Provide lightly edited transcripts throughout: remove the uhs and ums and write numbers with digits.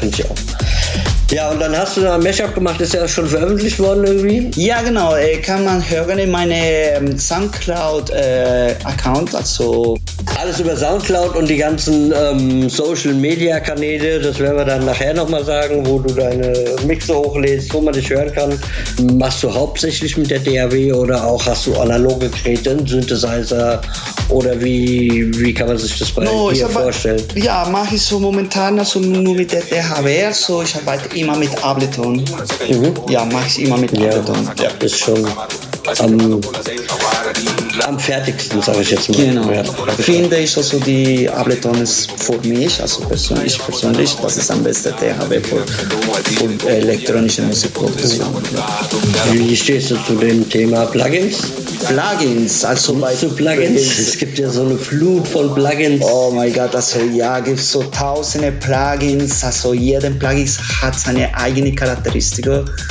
finde ich auch. Ja, und dann hast du da ein Mashup gemacht, ist ja schon veröffentlicht worden irgendwie? Ja, genau, kann man hören in meinem Soundcloud-Account, also... Alles über Soundcloud und die ganzen Social-Media-Kanäle, das werden wir dann nachher nochmal sagen, wo du deine Mixe hochlädst, wo man dich hören kann. Machst du hauptsächlich mit der DAW oder auch hast du analoge Geräte, einen Synthesizer oder wie kann man sich das bei dir vorstellen? Ja, mache ich so momentan also nur mit der DAW, so ich arbeite immer mit Ableton. Ja, mache ich immer mit Ableton. Ja, ist schon am fertigsten, sage ich jetzt mal. Genau. Ja. Finde ich also die Ableton ist für mich, also persönlich, das ist am besten DAW für elektronische Musikproduktion. Wie stehst du zu dem Thema Plugins? Plugins, also zu Plugins. Es gibt ja so eine Flut von Plugins. Oh mein Gott, also ja, gibt so tausende Plugins, also jeder Plugin hat seine eigene Charakteristik.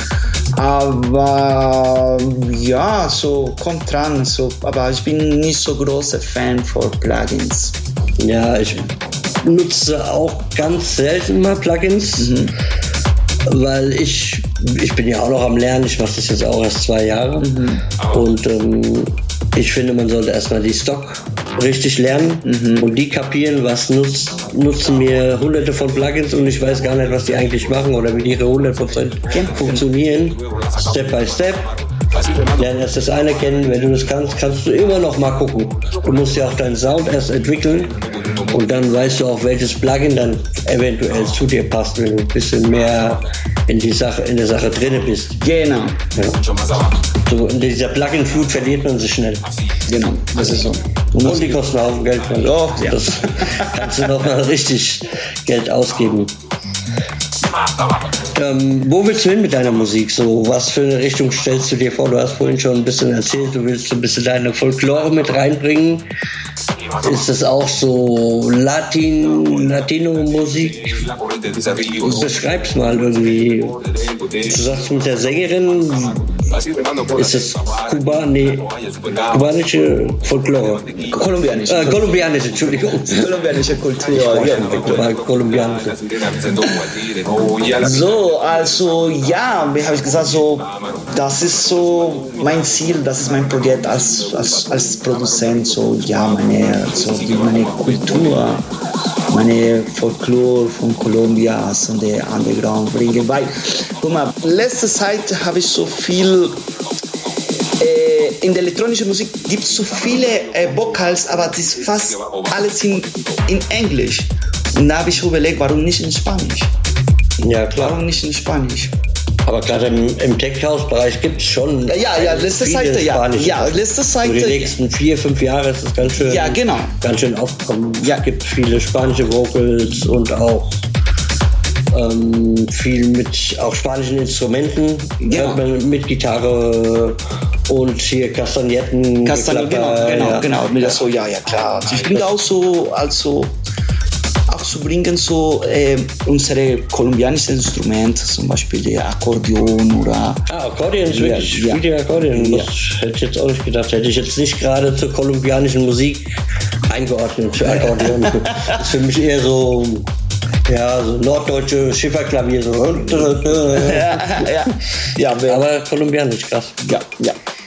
Aber ja, so kommt dran, so, aber ich bin nicht so großer Fan von Plugins. Ja, ich nutze auch ganz selten mal Plugins, weil ich bin ja auch noch am Lernen, ich mache das jetzt auch erst 2 Jahre und ich finde, man sollte erstmal die Stock richtig lernen und die kapieren, was nutzen mir hunderte von Plugins und ich weiß gar nicht, was die eigentlich machen oder wie die 100% funktionieren. Step by Step. Lern erst das eine kennen, wenn du das kannst, kannst du immer noch mal gucken. Du musst ja auch deinen Sound erst entwickeln und dann weißt du auch, welches Plugin dann eventuell zu dir passt, wenn du ein bisschen mehr in der Sache drin bist. Genau. Ja. So in dieser Plugin-Flut verliert man sich schnell. Genau, das ist so. Und die kosten auch Geld. Oh, ja. Das kannst du noch mal richtig Geld ausgeben. Wo willst du hin mit deiner Musik? So, was für eine Richtung stellst du dir vor? Du hast vorhin schon ein bisschen erzählt, du willst so ein bisschen deine Folklore mit reinbringen. Ist das auch so Latino-Musik? Beschreib's mal irgendwie. Du sagst mit der Sängerin, ist das kubanische Folklore? Kolumbianische, Entschuldigung. Kolumbianische Kultur. Kolumbianische. So, also ja, wie habe ich gesagt, so, das ist so mein Ziel, das ist mein Projekt als Produzent, so, ja, meine Kultur, meine Folklore von Kolumbien und der Underground bringen, weil, guck mal, letzte Zeit habe ich so viel, in der elektronischen Musik gibt es so viele Vocals, aber das ist fast alles in Englisch. Und da habe ich überlegt, warum nicht in Spanisch? Ja, klar. Warum nicht in Spanisch? Aber gerade im Tech-House-Bereich gibt es schon letzte Seite, letzte Seite. Die nächsten 4-5 Jahre ist es ganz schön, ganz schön aufgekommen. Ja. Es gibt viele spanische Vocals und auch viel mit auch spanischen Instrumenten, mit Gitarre und hier Kastagnetten. Genau. Mit das so, ja, klar. Also ich bin auch so, zu bringen so unsere kolumbianischen Instrumente, zum Beispiel der Akkordeon oder... Akkordeon ist wirklich viele Akkordeon. Das hätte ich jetzt auch nicht gedacht. Hätte ich jetzt nicht gerade zur kolumbianischen Musik eingeordnet für Akkordeon. Das ist für mich eher so norddeutsche Schifferklavier. So. Aber kolumbianisch, krass. Ja.